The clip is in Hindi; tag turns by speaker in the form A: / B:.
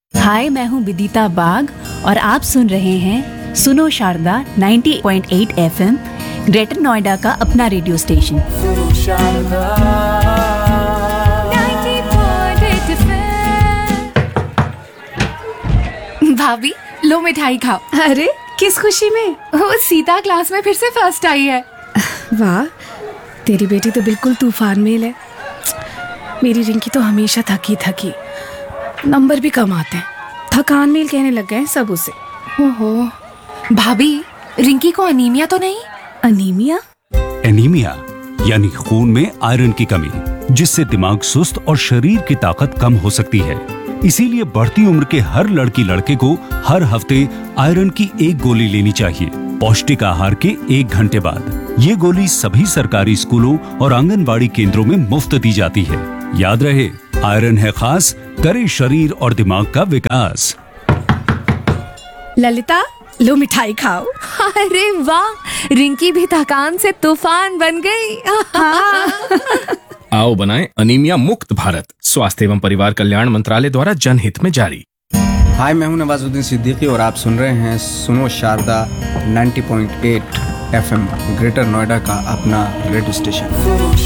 A: हाय, मैं हूँ विदिता बाग और आप सुन रहे हैं सुनो शारदा 90.8 एफएम, ग्रेटर नोएडा का अपना रेडियो स्टेशन।
B: सुनो शारदा
C: 90.8 भाभी लो मिठाई खाओ।
D: अरे किस खुशी में?
C: वो सीता क्लास में फिर से फर्स्ट आई है।
D: वाह, तेरी बेटी तो बिल्कुल तूफान मेल है। मेरी रिंकी तो हमेशा थकी थकी, नंबर भी कम आते हैं। थकान मेल कहने लग गए सब उसे।
C: ओहो, भाभी रिंकी को अनीमिया तो नहीं?
D: अनीमिया?
E: एनीमिया यानी खून में आयरन की कमी, जिससे दिमाग सुस्त और शरीर की ताकत कम हो सकती है। इसीलिए बढ़ती उम्र के हर लड़की लड़के को हर हफ्ते आयरन की एक गोली लेनी चाहिए, पौष्टिक आहार के 1 घंटे बाद। ये गोली सभी सरकारी स्कूलों और आंगनबाड़ी केंद्रों में मुफ्त दी जाती है। याद रहे, आयरन है खास, करे शरीर और दिमाग का विकास।
D: ललिता, लो मिठाई खाओ।
C: अरे वाह, रिंकी भी थकान से तूफान बन गई।
F: आओ बनाएं अनीमिया मुक्त भारत। स्वास्थ्य एवं परिवार कल्याण मंत्रालय द्वारा जनहित में जारी।
G: हाय, मैं हूं नवाजुद्दीन सिद्दीकी और आप सुन रहे हैं सुनो शारदा 90.8 एफएम, ग्रेटर नोएडा का अपना रेडियो स्टेशन।
B: सुनो